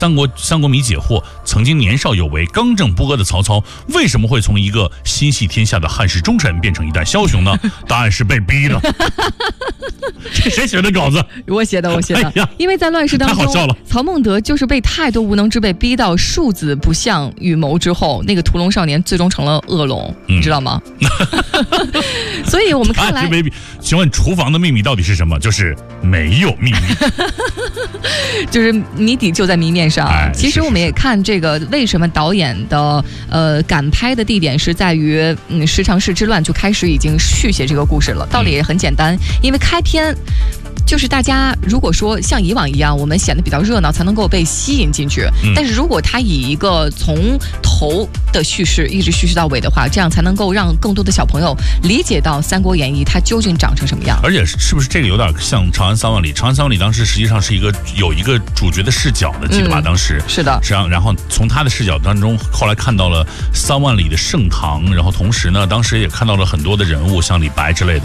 三国谜解惑，曾经年少有为、刚正不阿的曹操，为什么会从一个心系天下的汉室忠臣变成一代枭雄呢？答案是被逼的。这谁写的稿子？ 我写的。 哎呀， 因为在乱世当中， 太好笑了。 曹孟德就是被太多无能之辈逼到庶子不相与谋之后，那个屠龙少年最终成了恶龙，你知道吗？所以我们看来， 请问厨房的秘密到底是什么？就是没有秘密。 就是谜底就在谜面上。其实我们也看这个，为什么导演的赶拍的地点是在于十常侍之乱就开始已经续写这个故事了。道理也很简单，因为开篇就是大家如果说像以往一样，我们显得比较热闹，才能够被吸引进去。但是如果他以一个从头的叙事一直叙事到尾的话，这样才能够让更多的小朋友理解到《三国演义》它究竟长成什么样。 而且是不是这个有点像《长安三万里》？《长安三万里》当时实际上是有一个主角的视角的，记得吧？当时是的， 然后从他的视角当中，后来看到了3万里的盛唐，然后同时呢，当时也看到了很多的人物，像李白之类的。